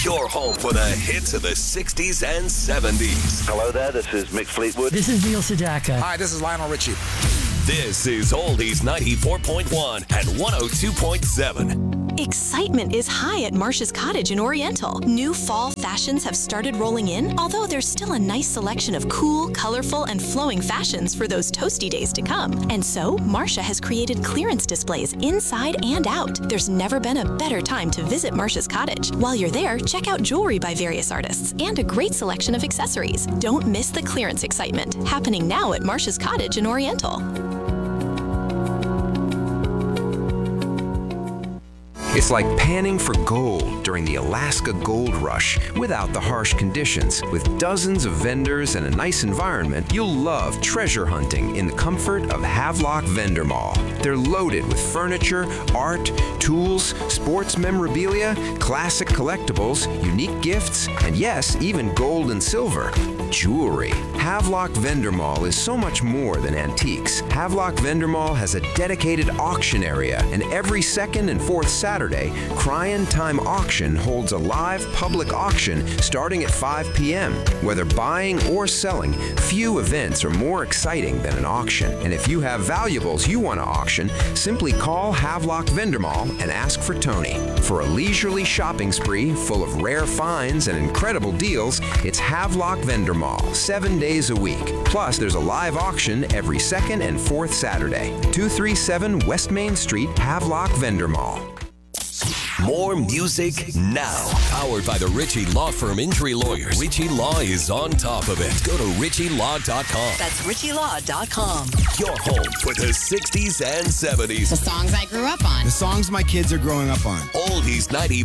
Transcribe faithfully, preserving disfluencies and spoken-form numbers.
Your home for the hits of the sixties and seventies. Hello there, this is Mick Fleetwood. This is Neil Sedaka. Hi, this is Lionel Richie. This is Oldies ninety-four point one and one oh two point seven. Excitement is high at Marcia's Cottage in Oriental. New fall fashions have started rolling in, although there's still a nice selection of cool, colorful, and flowing fashions for those toasty days to come. And so, Marcia has created clearance displays inside and out. There's never been a better time to visit Marcia's Cottage. While you're there, check out jewelry by various artists and a great selection of accessories. Don't miss the clearance excitement, happening now at Marcia's Cottage in Oriental. It's like panning for gold during the Alaska Gold Rush without the harsh conditions. With dozens of vendors and a nice environment, you'll love treasure hunting in the comfort of Havelock Vendor Mall. They're loaded with furniture, art, tools, sports memorabilia, classic collectibles, unique gifts, and yes, even gold and silver. Jewelry. Havelock Vendor Mall is so much more than antiques. Havelock Vendor Mall has a dedicated auction area, and every second and fourth Saturday, Cryan Time Auction holds a live public auction starting at five p.m. Whether buying or selling, few events are more exciting than an auction. And if you have valuables you want to auction, simply call Havelock Vendor Mall and ask for Tony. For a leisurely shopping spree full of rare finds and incredible deals, it's Havelock Vendor Mall, seven days a week. Plus, there's a live auction every second and fourth Saturday. two thirty-seven West Main Street, Havelock Vendor Mall. More music now. Powered by the Ritchie Law Firm Injury Lawyers. Ritchie Law is on top of it. Go to ritchie law dot com. That's ritchie law dot com. Your home for the sixties and seventies. The songs I grew up on. The songs my kids are growing up on. Oldies ninety-four.